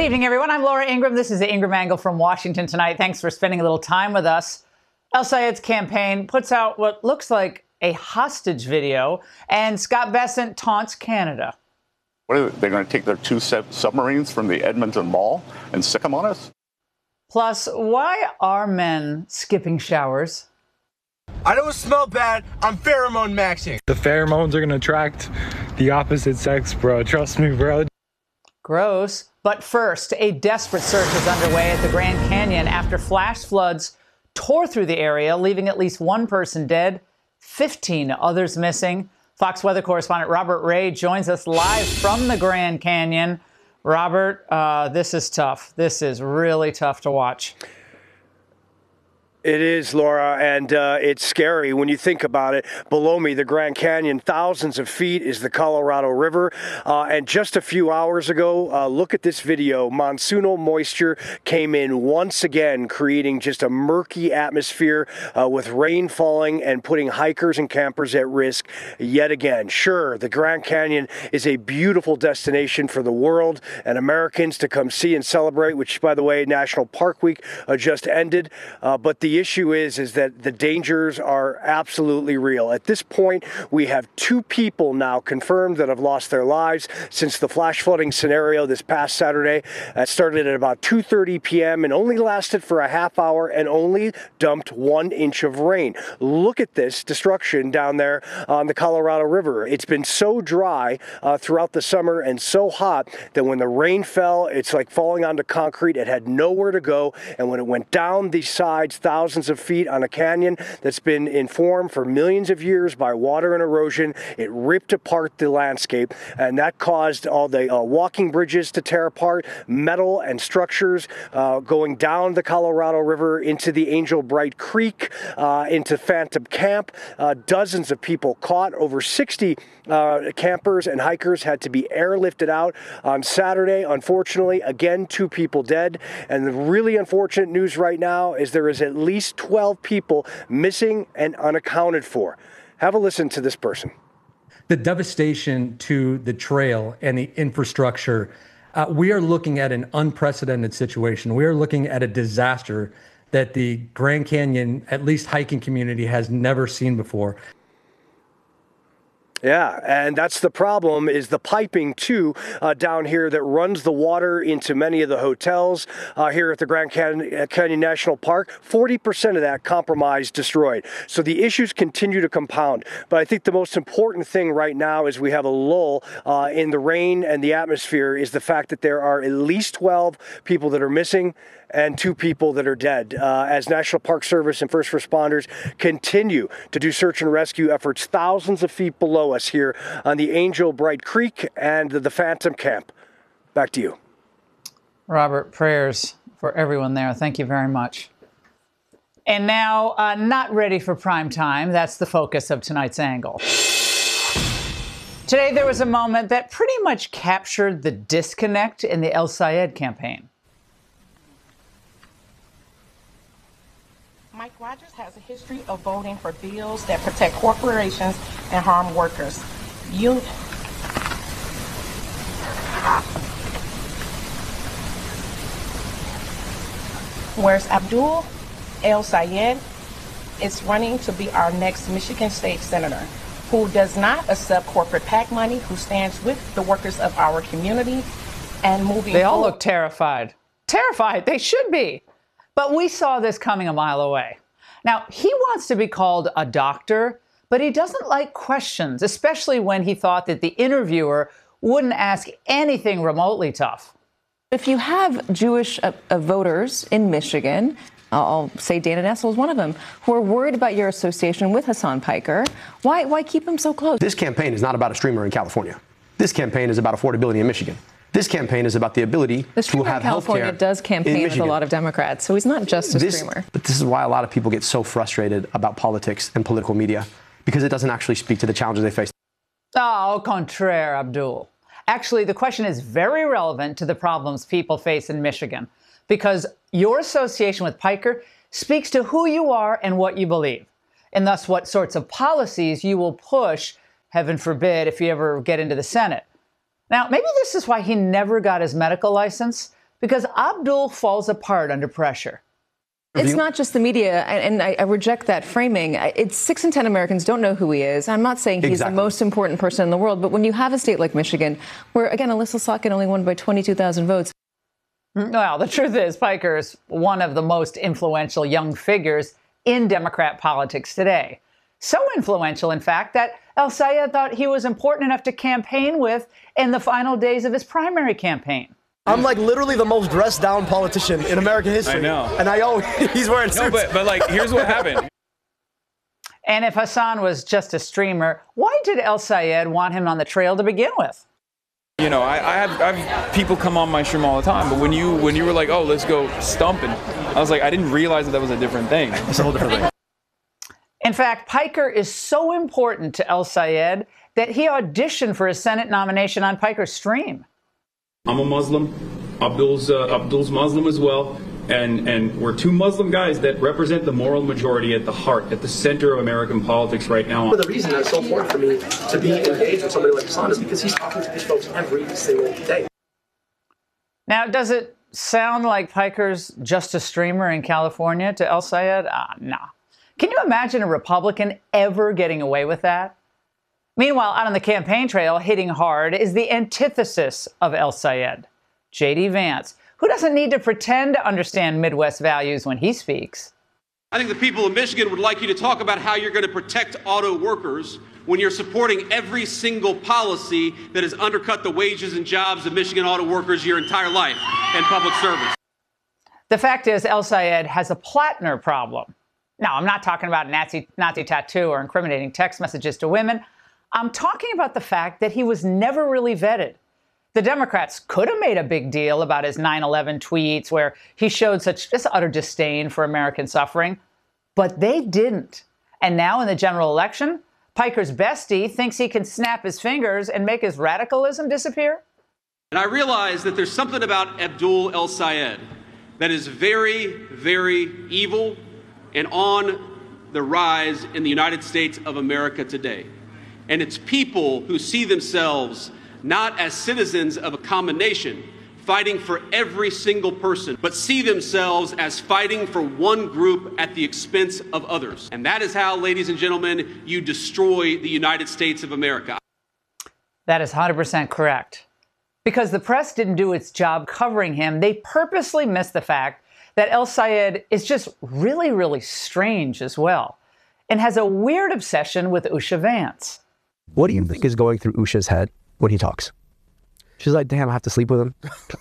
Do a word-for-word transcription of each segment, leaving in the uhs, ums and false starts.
evening, everyone. I'm Laura Ingraham. This is the Ingraham Angle from Washington tonight. Thanks for spending a little time with us. El-Sayed's campaign puts out what looks like a hostage video, and Scott Bessent taunts Canada. What are they, they're going to take their two submarines from the Edmonton Mall and sick them on us? Plus, why are men skipping showers? I don't smell bad. I'm pheromone maxing. The pheromones are going to attract the opposite sex, bro. Trust me, bro. Gross. But first, a desperate search is underway at the Grand Canyon after flash floods tore through the area, leaving at least one person dead, fifteen others missing. Fox weather correspondent Robert Ray joins us live from the Grand Canyon. Robert, uh, this is tough. This is really tough to watch. It is, Laura, and uh, it's scary when you think about it. Below me, the Grand Canyon, thousands of feet, is the Colorado River. Uh, and just a few hours ago, uh, look at this video. Monsoonal moisture came in once again, creating just a murky atmosphere uh, with rain falling and putting hikers and campers at risk yet again. Sure, the Grand Canyon is a beautiful destination for the world and Americans to come see and celebrate, which, by the way, National Park Week uh, just ended. Uh, but the The issue is, is that the dangers are absolutely real. At this point, we have two people now confirmed that have lost their lives since the flash flooding scenario this past Saturday. It started at about two thirty p m and only lasted for a half hour and only dumped one inch of rain. Look at this destruction down there on the Colorado River. It's been so dry uh, throughout the summer and so hot that when the rain fell, it's like falling onto concrete. It had nowhere to go. And when it went down these sides, thousands Thousands of feet on a canyon that's been informed for millions of years by water and erosion, it ripped apart the landscape, and that caused all the uh, walking bridges to tear apart, metal and structures uh, going down the Colorado River into the Angel Bright Creek, uh, into Phantom Camp. Uh, dozens of people caught. Over sixty uh, campers and hikers had to be airlifted out on Saturday. Unfortunately, again, two people dead. And the really unfortunate news right now is there is at least twelve people missing and unaccounted for. Have a listen to this person. The devastation to the trail and the infrastructure, uh, we are looking at an unprecedented situation. We are looking at a disaster that the Grand Canyon, at least hiking community, has never seen before. Yeah, and that's the problem, is the piping, too, uh, down here that runs the water into many of the hotels uh, here at the Grand Canyon, Canyon National Park. forty percent of that compromised, destroyed. So the issues continue to compound. But I think the most important thing right now is we have a lull uh, in the rain and the atmosphere is the fact that there are at least twelve people that are missing and two people that are dead uh, as National Park Service and first responders continue to do search and rescue efforts thousands of feet below us here on the Angel Bright Creek and the Phantom Camp. Back to you. Robert, prayers for everyone there. Thank you very much. And now, uh, not ready for prime time. That's the focus of tonight's angle. Today, there was a moment that pretty much captured the disconnect in the El-Sayed campaign. Mike Rogers has a history of voting for bills that protect corporations and harm workers. You... Whereas Abdul El-Sayed is running to be our next Michigan State Senator, who does not accept corporate PAC money, who stands with the workers of our community and moving They all forward. look terrified. Terrified. They should be. But we saw this coming a mile away. Now, he wants to be called a doctor, but he doesn't like questions, especially when he thought that the interviewer wouldn't ask anything remotely tough. If you have Jewish uh, uh, voters in Michigan, I'll say Dana Nessel is one of them, who are worried about your association with Hassan Piker, why, why keep him so close? This campaign is not about a streamer in California. This campaign is about affordability in Michigan. This campaign is about the ability the to have health care. California does campaign with a lot of Democrats, so he's not just a this, streamer. But this is why a lot of people get so frustrated about politics and political media, because it doesn't actually speak to the challenges they face. Oh, au contraire, Abdul. Actually, the question is very relevant to the problems people face in Michigan, because your association with Piker speaks to who you are and what you believe, and thus what sorts of policies you will push, heaven forbid, if you ever get into the Senate. Now, maybe this is why he never got his medical license, because Abdul falls apart under pressure. It's not just the media, and I, I reject that framing. It's six in ten Americans don't know who he is. I'm not saying he's exactly. the most important person in the world, but when you have a state like Michigan, where, again, Alyssa Slotkin only won by twenty-two thousand votes. Well, the truth is, Piker is one of the most influential young figures in Democrat politics today. So influential, in fact, that El-Sayed thought he was important enough to campaign with in the final days of his primary campaign. I'm like literally the most dressed down politician in American history. I know. And I always, he's wearing suits. No, but, but like, here's what happened. And if Hassan was just a streamer, why did El-Sayed want him on the trail to begin with? You know, I, I, have, I have people come on my stream all the time, but when you when you were like, oh, let's go stumping, I was like, I didn't realize that that was a different thing. It's a whole different thing. In fact, Piker is so important to El-Sayed that he auditioned for a Senate nomination on Piker's stream. I'm a Muslim. Abdul's uh, Abdul's Muslim as well, and and we're two Muslim guys that represent the moral majority at the heart, at the center of American politics right now. Well, the reason that it's so important for me to be engaged with somebody like Hassan is because he's talking to these folks every single day. Now, does it sound like Piker's just a streamer in California to El-Sayed? Ah, no. Nah. Can you imagine a Republican ever getting away with that? Meanwhile, out on the campaign trail, hitting hard is the antithesis of El-Sayed, J D Vance, who doesn't need to pretend to understand Midwest values when he speaks. I think the people of Michigan would like you to talk about how you're going to protect auto workers when you're supporting every single policy that has undercut the wages and jobs of Michigan auto workers your entire life in public service. The fact is, El-Sayed has a Plattner problem. Now, I'm not talking about a Nazi, Nazi tattoo or incriminating text messages to women. I'm talking about the fact that he was never really vetted. The Democrats could have made a big deal about his nine eleven tweets where he showed such just utter disdain for American suffering, but they didn't. And now in the general election, Piker's bestie thinks he can snap his fingers and make his radicalism disappear. And I realize that there's something about Abdul El-Sayed that is very, very evil and on the rise in the United States of America today. And it's people who see themselves not as citizens of a common nation, fighting for every single person, but see themselves as fighting for one group at the expense of others. And that is how, ladies and gentlemen, you destroy the United States of America. That is one hundred percent correct. Because the press didn't do its job covering him, they purposely missed the fact that El-Sayed is just really, really strange as well, and has a weird obsession with Usha Vance. What do you think is going through Usha's head when he talks? She's like, damn, I have to sleep with him.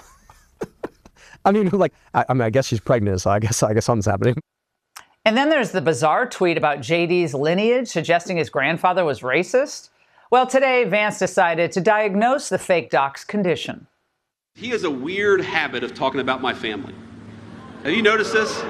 I mean, like, I, I mean, I guess she's pregnant, so I guess, I guess something's happening. And then there's the bizarre tweet about J D's lineage, suggesting his grandfather was racist. Well, today, Vance decided to diagnose the fake doc's condition. He has a weird habit of talking about my family. Have you noticed this?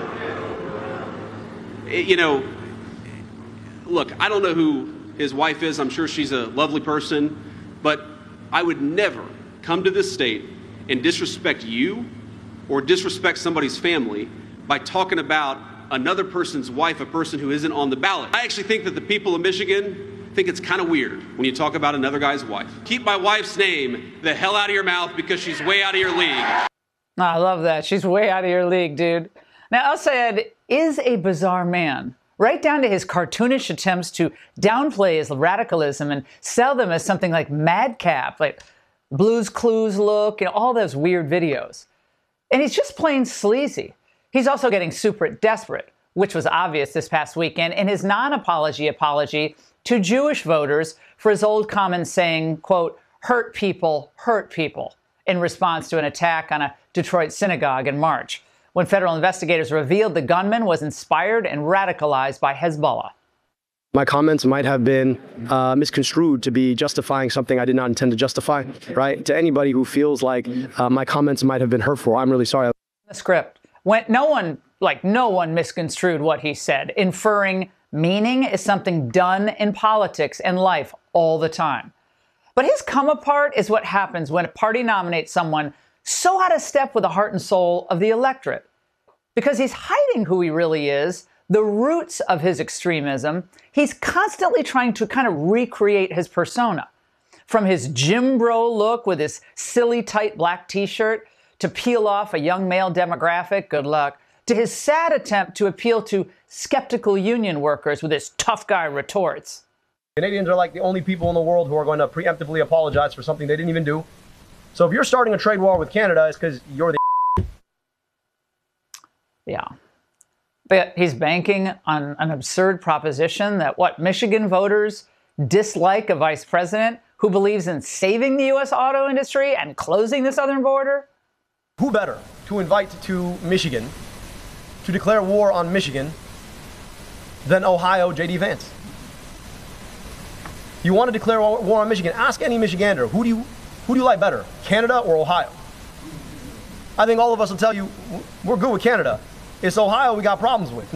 You know, look, I don't know who his wife is. I'm sure she's a lovely person, but I would never come to this state and disrespect you or disrespect somebody's family by talking about another person's wife, a person who isn't on the ballot. I actually think that the people of Michigan think it's kind of weird when you talk about another guy's wife. Keep my wife's name the hell out of your mouth because she's way out of your league. I love that. She's way out of your league, dude. Now, El-Sayed is a bizarre man, right down to his cartoonish attempts to downplay his radicalism and sell them as something like madcap, like Blue's Clues look, and all those weird videos. And he's just plain sleazy. He's also getting super desperate, which was obvious this past weekend in his non-apology apology to Jewish voters for his old comment saying, quote, hurt people, hurt people, in response to an attack on a Detroit synagogue in March, when federal investigators revealed the gunman was inspired and radicalized by Hezbollah. My comments might have been uh, misconstrued to be justifying something I did not intend to justify, right? To anybody who feels like uh, my comments might have been hurtful, I'm really sorry. The script. When no one, like no one misconstrued what he said. Inferring meaning is something done in politics and life all the time. But his come apart is what happens when a party nominates someone so out of step with the heart and soul of the electorate. Because he's hiding who he really is, the roots of his extremism, he's constantly trying to kind of recreate his persona. From his gym bro look with his silly tight black t-shirt to peel off a young male demographic, good luck, to his sad attempt to appeal to skeptical union workers with his tough guy retorts. Canadians are like the only people in the world who are going to preemptively apologize for something they didn't even do. So if you're starting a trade war with Canada, it's because you're the Yeah. But he's banking on an absurd proposition that, what, Michigan voters dislike a vice president who believes in saving the U S auto industry and closing the southern border? Who better to invite to Michigan to declare war on Michigan than Ohio J D Vance? You want to declare war on Michigan? Ask any Michigander, who do you who do you like better, Canada or Ohio? I think all of us will tell you we're good with Canada. It's Ohio we got problems with.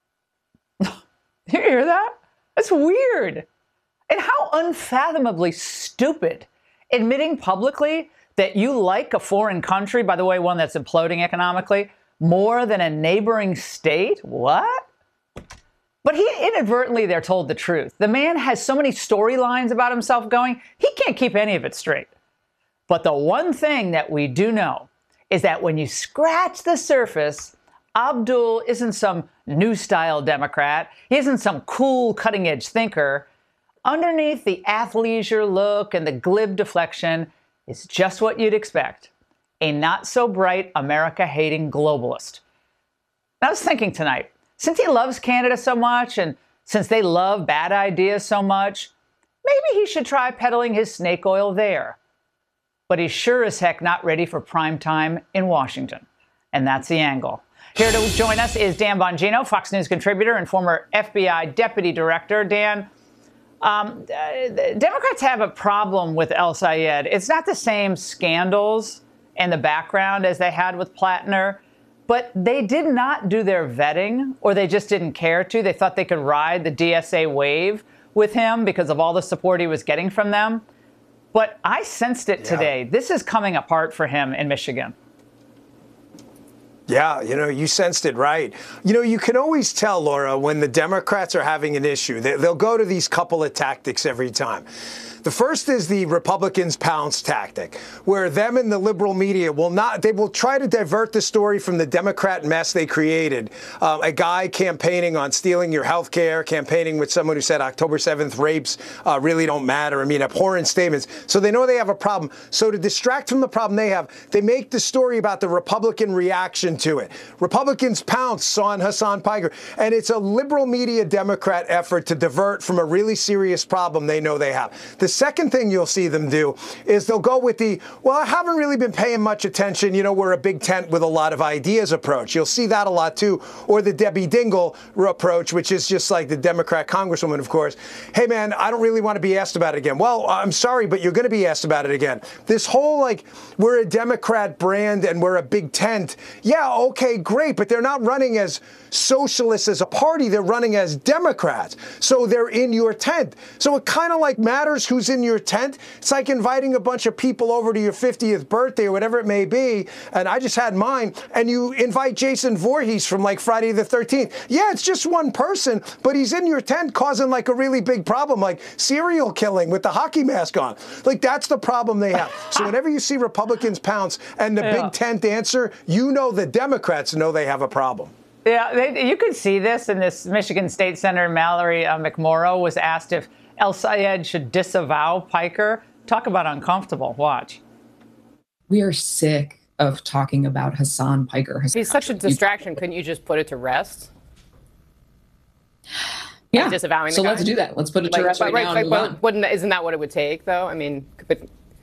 You hear that? That's weird. And how unfathomably stupid. Admitting publicly that you like a foreign country, by the way, one that's imploding economically, more than a neighboring state? What? But he inadvertently, they're told the truth. The man has so many storylines about himself going, he can't keep any of it straight. But the one thing that we do know is that when you scratch the surface, Abdul isn't some new style Democrat. He isn't some cool cutting edge thinker. Underneath the athleisure look and the glib deflection is just what you'd expect. A not so bright America hating globalist. I was thinking tonight, since he loves Canada so much and since they love bad ideas so much, maybe he should try peddling his snake oil there. But he's sure as heck not ready for prime time in Washington. And that's the angle. Here to join us is Dan Bongino, Fox News contributor and former F B I deputy director. Dan, um, uh, Democrats have a problem with El Sayed. It's not the same scandals in the background as they had with Plattner, but they did not do their vetting, or they just didn't care to. They thought they could ride the D S A wave with him because of all the support he was getting from them. But I sensed it today. Yeah. This is coming apart for him in Michigan. Yeah, you know, you sensed it right. You know, you can always tell, Laura, when the Democrats are having an issue. They, they'll go to these couple of tactics every time. The first is the Republicans pounce tactic, where them and the liberal media will not, they will try to divert the story from the Democrat mess they created. Um, a guy campaigning on stealing your health care, campaigning with someone who said October seventh rapes uh, really don't matter. I mean, abhorrent statements. So they know they have a problem. So to distract from the problem they have, they make the story about the Republican reaction to it. Republicans pounce on Hasan Piker. And it's a liberal media Democrat effort to divert from a really serious problem they know they have. The second thing you'll see them do is they'll go with the, well, I haven't really been paying much attention. You know, we're a big tent with a lot of ideas approach. You'll see that a lot, too. Or the Debbie Dingell approach, which is just like the Democrat congresswoman, of course. Hey, man, I don't really want to be asked about it again. Well, I'm sorry, but you're going to be asked about it again. This whole, like, we're a Democrat brand and we're a big tent. Yeah, okay, great. But they're not running as socialists as a party. They're running as Democrats. So they're in your tent. So it kind of like matters who's in your tent. It's like inviting a bunch of people over to your fiftieth birthday or whatever it may be. And I just had mine. And you invite Jason Voorhees from like Friday the thirteenth. Yeah, it's just one person, but he's in your tent causing like a really big problem, like serial killing with the hockey mask on. Like that's the problem they have. So whenever you see Republicans pounce and the yeah. big tent answer, you know the Democrats know they have a problem. Yeah, they, you could see this in this Michigan State Senator Mallory uh, McMorrow was asked if El Sayed should disavow Piker. Talk about uncomfortable. Watch. We are sick of talking about Hasan Piker. Hasan He's such a distraction. Couldn't you just put it to rest? Yeah. Like disavowing so the guy? let's do that. Let's put it to like, rest right, right now. Like, and but move wouldn't, isn't that what it would take, though? I mean, but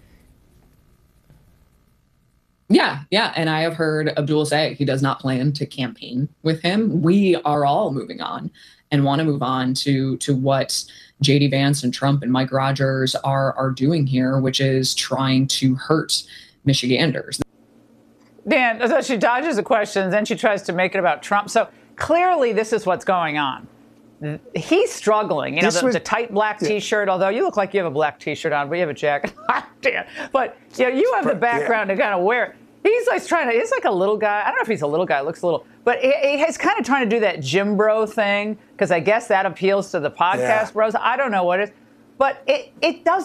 Yeah, yeah. And I have heard Abdul say he does not plan to campaign with him. We are all moving on and want to move on to to what J D Vance and Trump and Mike Rogers are are doing here, which is trying to hurt Michiganders. Dan, so she dodges the questions, then she tries to make it about Trump. So clearly this is what's going on. He's struggling. You know, the, was, the tight black yeah. T-shirt, although you look like you have a black T-shirt on, but you have a jacket. Dan. But you know, you have the background yeah. to kind of wear it. He's like trying to, he's like a little guy. I don't know if he's a little guy, looks a little, but he, he's kind of trying to do that Jim Bro thing, because I guess that appeals to the podcast yeah. bros. I don't know what it is, but it, it does